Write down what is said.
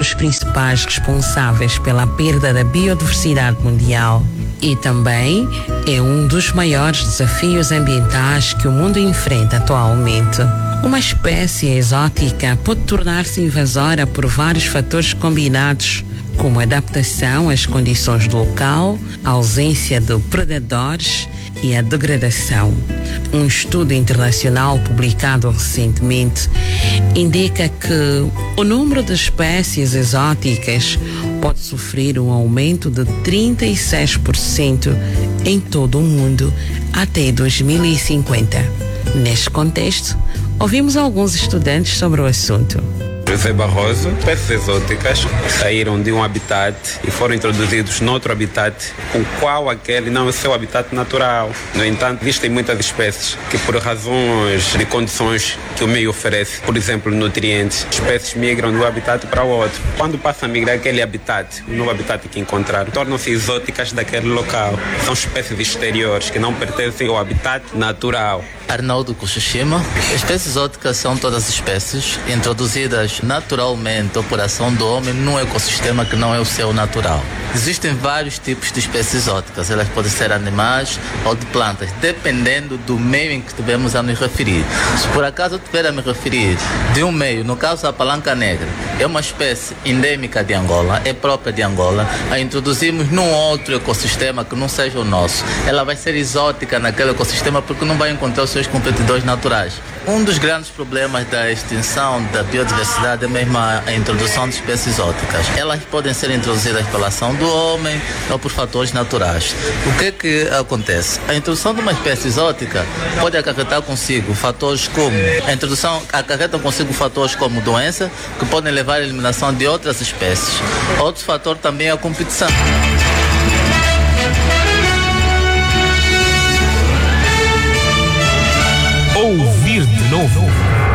dos principais responsáveis pela perda da biodiversidade mundial e também é um dos maiores desafios ambientais que o mundo enfrenta atualmente. Uma espécie exótica pode tornar-se invasora por vários fatores combinados, como adaptação às condições do local, a ausência de predadores e a degradação. Um estudo internacional publicado recentemente indica que o número de espécies exóticas pode sofrer um aumento de 36% em todo o mundo até 2050. Neste contexto, ouvimos alguns estudantes sobre o assunto. José Barroso, espécies exóticas saíram de um habitat e foram introduzidos noutro habitat, com qual aquele não é o seu habitat natural. No entanto, existem muitas espécies que, por razões de condições que o meio oferece, por exemplo, nutrientes, espécies migram de um habitat para o outro. Quando passam a migrar aquele habitat, o novo habitat que encontraram, tornam-se exóticas daquele local. São espécies exteriores que não pertencem ao habitat natural. Arnaldo Kushishima. Espécies exóticas são todas as espécies introduzidas naturalmente ou por ação do homem num ecossistema que não é o seu natural. Existem vários tipos de espécies exóticas. Elas podem ser animais ou de plantas, dependendo do meio em que estivermos a nos referir. Se por acaso eu estiver a me referir de um meio, no caso a palanca negra, é uma espécie endêmica de Angola, é própria de Angola, a introduzimos num outro ecossistema que não seja o nosso. Ela vai ser exótica naquele ecossistema porque não vai encontrar os seus competidores naturais. Um dos grandes problemas da extinção da biodiversidade é mesmo a introdução de espécies exóticas. Elas podem ser introduzidas pela ação do homem ou por fatores naturais. O que acontece? A introdução de uma espécie exótica pode acarretar consigo fatores como doença, que podem levar à eliminação de outras espécies. Outro fator também é a competição. Ouvir de novo.